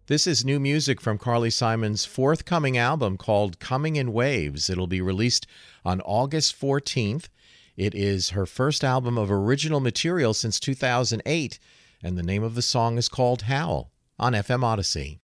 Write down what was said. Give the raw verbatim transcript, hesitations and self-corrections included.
This is new music from Carly Simon's forthcoming album called Coming in Waves. It'll be released on August fourteenth. It is her first album of original material since two thousand eight, and the name of the song is called Howl on F M Odyssey.